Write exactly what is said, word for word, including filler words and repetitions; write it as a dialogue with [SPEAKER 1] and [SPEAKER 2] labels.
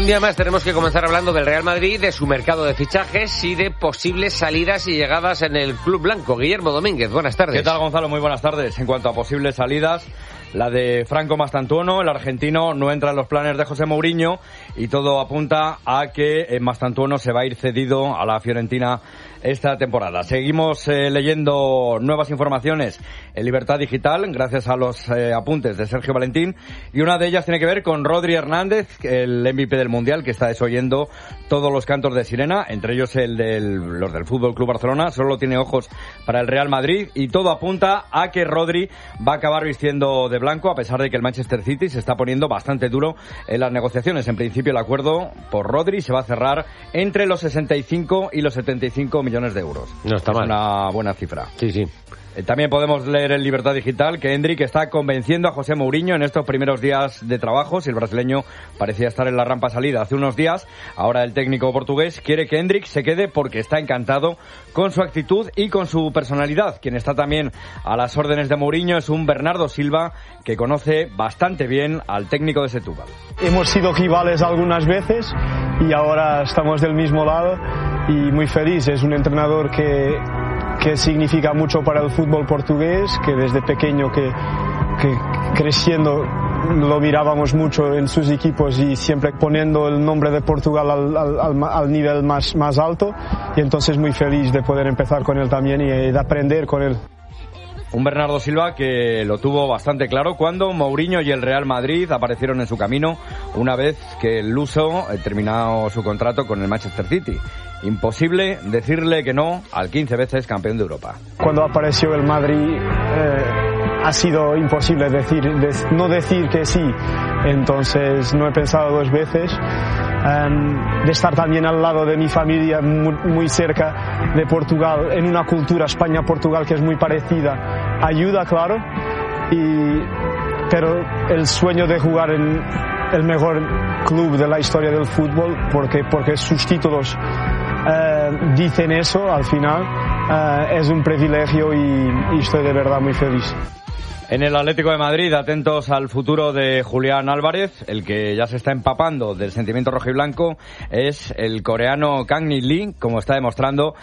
[SPEAKER 1] día más tenemos que comenzar hablando del Real Madrid, de su mercado de fichajes y de posibles salidas y llegadas en el club blanco. Guillermo Domínguez, buenas tardes.
[SPEAKER 2] ¿Qué tal, Gonzalo? Muy buenas tardes. En cuanto a posibles salidas, la de Franco Mastantuono, el argentino, no entra en los planes de José Mourinho y todo apunta a que Mastantuono se va a ir cedido a la Fiorentina esta temporada. Seguimos eh, leyendo nuevas informaciones en Libertad Digital gracias a los eh, apuntes de Sergio Valentín, y una de ellas tiene que ver con Rodri Hernández, el M V P del Mundial, que está desoyendo todos los cantos de sirena, entre ellos el del, los del Fútbol Club Barcelona. Solo tiene ojos para el Real Madrid y todo apunta a que Rodri va a acabar vistiendo de blanco, a pesar de que el Manchester City se está poniendo bastante duro en las negociaciones. En principio el acuerdo por Rodri se va a cerrar entre los sesenta y cinco y los setenta y cinco millones de euros.
[SPEAKER 1] No está
[SPEAKER 2] es
[SPEAKER 1] mal.
[SPEAKER 2] Una buena cifra.
[SPEAKER 1] Sí, sí.
[SPEAKER 2] Eh, también podemos leer en Libertad Digital que Endrick está convenciendo a José Mourinho en estos primeros días de trabajo. Si el brasileño parecía estar en la rampa salida hace unos días, ahora el técnico portugués quiere que Endrick se quede porque está encantado con su actitud y con su personalidad. Quien está también a las órdenes de Mourinho es un Bernardo Silva que conoce bastante bien al técnico de Setúbal.
[SPEAKER 3] Hemos sido rivales algunas veces y ahora estamos del mismo lado y muy feliz. Es un entrenador que que significa mucho para el fútbol portugués, que desde pequeño que, que creciendo lo mirábamos mucho en sus equipos y siempre poniendo el nombre de Portugal al, al, al nivel más, más alto, y entonces muy feliz de poder empezar con él también y de aprender con él.
[SPEAKER 2] Un Bernardo Silva que lo tuvo bastante claro cuando Mourinho y el Real Madrid aparecieron en su camino una vez que el luso terminó su contrato con el Manchester City. Imposible decirle que no al quince veces campeón de Europa.
[SPEAKER 3] Cuando apareció el Madrid eh, ha sido imposible decir, de, no decir que sí, entonces no he pensado dos veces. Um, de estar también al lado de mi familia, muy, muy cerca de Portugal, en una cultura España-Portugal que es muy parecida, ayuda, claro, y, pero el sueño de jugar en el mejor club de la historia del fútbol, porque, porque sus títulos uh, dicen eso al final, uh, es un privilegio y, y estoy de verdad muy feliz.
[SPEAKER 2] En el Atlético de Madrid, atentos al futuro de Julián Álvarez. El que ya se está empapando del sentimiento rojiblanco es el coreano Kang Min Lee, como está demostrando